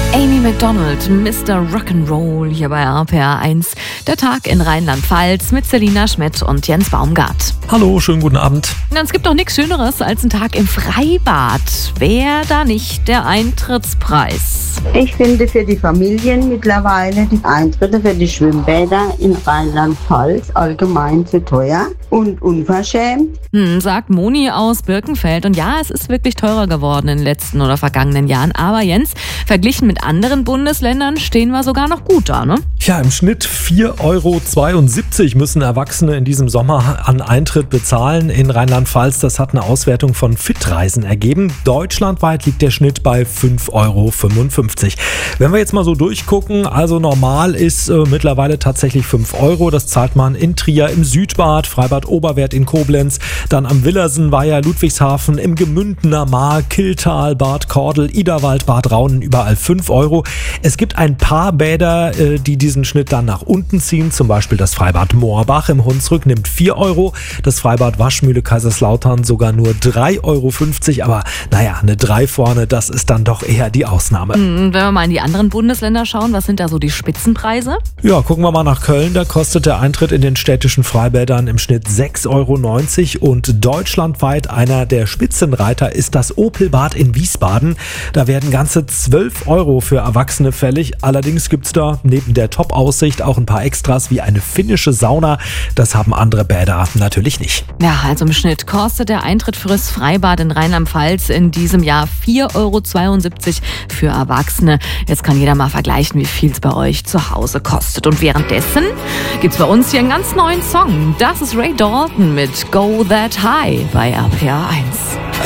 Amy Macdonald, Mr. Rock'n'Roll hier bei RPR 1. Der Tag in Rheinland-Pfalz mit Selina Schmidt und Jens Baumgart. Hallo, schönen guten Abend. Ja, es gibt doch nichts Schöneres als ein Tag im Freibad. Wäre da nicht der Eintrittspreis? Ich finde für die Familien mittlerweile die Eintritte für die Schwimmbäder in Rheinland-Pfalz allgemein zu teuer und unverschämt. Sagt Moni aus Birkenfeld. Und ja, es ist wirklich teurer geworden in den letzten oder vergangenen Jahren. Aber Jens, verglichen mit anderen Bundesländern stehen wir sogar noch gut da, ne? Ja, im Schnitt 4,72 € müssen Erwachsene in diesem Sommer an Eintritt bezahlen in Rheinland-Pfalz. Das hat eine Auswertung von Fitreisen ergeben. Deutschlandweit liegt der Schnitt bei 5,55 €. Wenn wir jetzt mal so durchgucken, also normal ist mittlerweile tatsächlich 5 €. Das zahlt man in Trier im Südbad, Freibad Oberwerth in Koblenz, dann am Willersen, Weiher, Ludwigshafen, im Gemündener Maar, Killtal, Bad Kordel, Iderwald, Bad Raunen, überall 5 €. Es gibt ein paar Bäder, die diesen Schnitt dann nach unten ziehen. Zum Beispiel das Freibad Moorbach im Hunsrück nimmt 4 €. Das Freibad Waschmühle Kaiserslautern sogar nur 3,50 €. Aber naja, eine 3 vorne, das ist dann doch eher die Ausnahme. Wenn wir mal in die anderen Bundesländer schauen, was sind da so die Spitzenpreise? Ja, gucken wir mal nach Köln. Da kostet der Eintritt in den städtischen Freibädern im Schnitt 6,90 €. Und deutschlandweit einer der Spitzenreiter ist das Opelbad in Wiesbaden. Da werden ganze 12 € für Erwachsene fällig. Allerdings gibt es da neben der Top-Aussicht auch ein paar Extras wie eine finnische Sauna. Das haben andere Bäder natürlich nicht. Ja, also im Schnitt kostet der Eintritt für das Freibad in Rheinland-Pfalz in diesem Jahr 4,72 € für Erwachsene. Jetzt kann jeder mal vergleichen, wie viel es bei euch zu Hause kostet. Und währenddessen gibt es bei uns hier einen ganz neuen Song. Das ist Ray Dalton mit Go That High bei RPR 1.